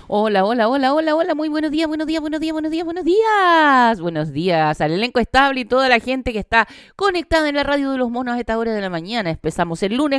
Hola, hola, hola, hola, hola, muy buenos días, buenos días, buenos días, buenos días, buenos días. Buenos días al elenco estable y toda la gente que está conectada en la radio de los monos a esta hora de la mañana. Empezamos el lunes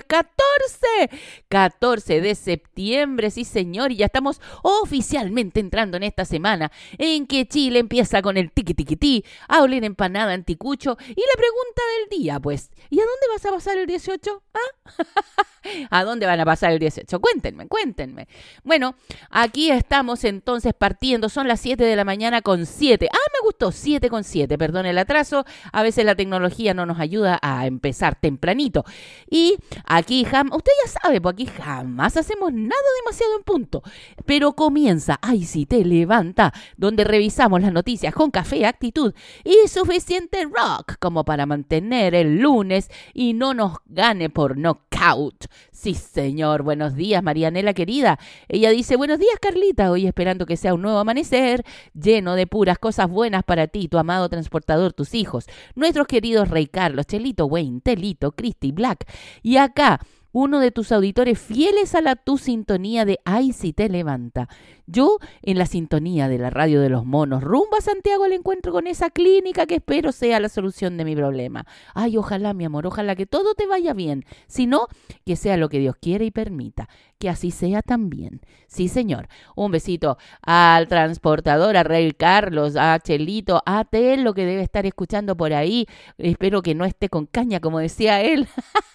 14 de septiembre, sí señor, y ya estamos oficialmente entrando en esta semana en que Chile empieza con el tiqui tiqui ti, a oler empanada anticucho. Y la pregunta del día, pues, ¿y a dónde vas a pasar el 18? ¿Ah? ¿A dónde van a pasar el 18? Cuéntenme, cuéntenme. Bueno, aquí estamos entonces partiendo, son las 7 de la mañana con 7. Ah, me gustó, 7 con 7, perdón el atraso. A veces la tecnología no nos ayuda a empezar tempranito. Y aquí, usted ya sabe, pues aquí jamás hacemos nada demasiado en punto. Pero comienza, ay, si te levanta, donde revisamos las noticias con café, actitud y suficiente rock como para mantener el lunes y no nos gane por knockout. Sí, señor. Buenos días, Marianela querida. Ella dice, buenos días, Carlita. Hoy esperando que sea un nuevo amanecer lleno de puras cosas buenas para ti, tu amado transportador, tus hijos, nuestros queridos Rey Carlos, Chelito, Wayne, Telito, Christy, Black. Y acá, uno de tus auditores fieles a tu sintonía de Ay, si te levanta. Yo, en la sintonía de la radio de los monos, rumbo a Santiago al encuentro con esa clínica que espero sea la solución de mi problema. Ay, ojalá, mi amor, ojalá que todo te vaya bien. Si no, que sea lo que Dios quiere y permita. Que así sea también. Sí, señor. Un besito al transportador, a Rey Carlos, a Chelito, a Tel, lo que debe estar escuchando por ahí. Espero que no esté con caña, como decía él.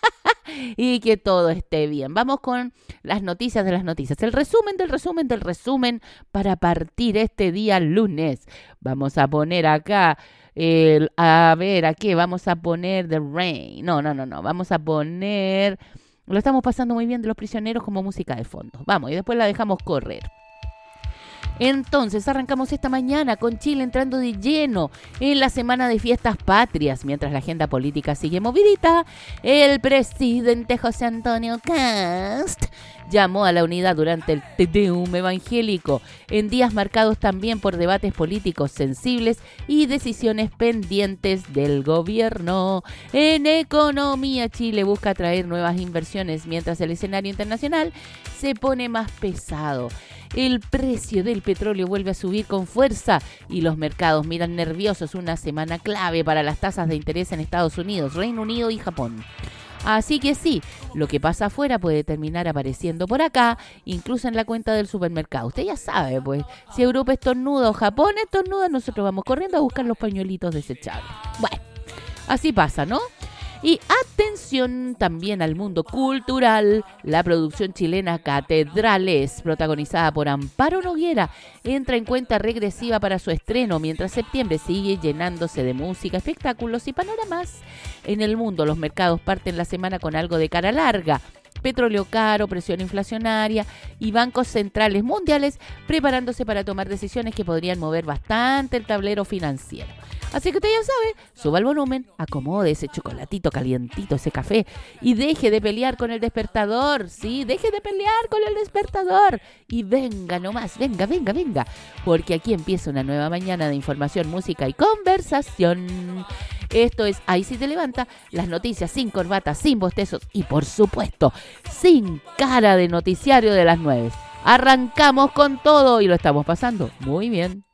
Y que todo esté bien. Vamos con las noticias de las noticias. El resumen del resumen del resumen para partir este día lunes. Vamos a poner acá, a ver, ¿a qué? Vamos a poner The Rain. No. Vamos a poner, lo estamos pasando muy bien de Los Prisioneros como música de fondo. Vamos, y después la dejamos correr. Entonces arrancamos esta mañana con Chile entrando de lleno en la semana de fiestas patrias. Mientras la agenda política sigue movidita, el presidente José Antonio Kast llamó a la unidad durante el Te Deum evangélico, en días marcados también por debates políticos sensibles y decisiones pendientes del gobierno. En economía, Chile busca atraer nuevas inversiones mientras el escenario internacional se pone más pesado. El precio del petróleo vuelve a subir con fuerza y los mercados miran nerviosos una semana clave para las tasas de interés en Estados Unidos, Reino Unido y Japón. Así que sí, lo que pasa afuera puede terminar apareciendo por acá, incluso en la cuenta del supermercado. Usted ya sabe, pues, si Europa estornuda o Japón estornuda, nosotros vamos corriendo a buscar los pañuelitos desechables. Bueno, así pasa, ¿no? Y atención también al mundo cultural. La producción chilena Catedrales, protagonizada por Amparo Noguera, entra en cuenta regresiva para su estreno, mientras septiembre sigue llenándose de música, espectáculos y panoramas. En el mundo, los mercados parten la semana con algo de cara larga. Petróleo caro, presión inflacionaria y bancos centrales mundiales preparándose para tomar decisiones que podrían mover bastante el tablero financiero. Así que usted ya sabe, suba el volumen, acomode ese chocolatito calientito, ese café y deje de pelear con el despertador, ¿sí? Deje de pelear con el despertador y venga nomás, venga, porque aquí empieza una nueva mañana de información, música y conversación. Esto es Ahí sí te levanta, las noticias sin corbata, sin bostezos y por supuesto, sin cara de noticiario de las 9. Arrancamos con todo y lo estamos pasando muy bien.